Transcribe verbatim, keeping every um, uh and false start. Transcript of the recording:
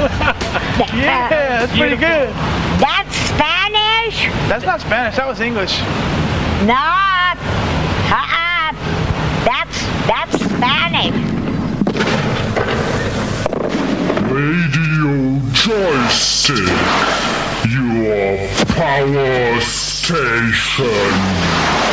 Yeah, that's pretty good. That's Spanish? That's not Spanish. That was English. No. Uh-uh. That's, that's Spanish. Radio Joystick, your power station.